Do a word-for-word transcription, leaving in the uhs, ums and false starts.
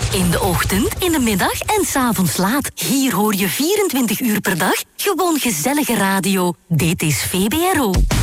In de ochtend, in de middag en 's avonds laat. Hier hoor je vierentwintig uur per dag gewoon gezellige radio. Dit is V B R O.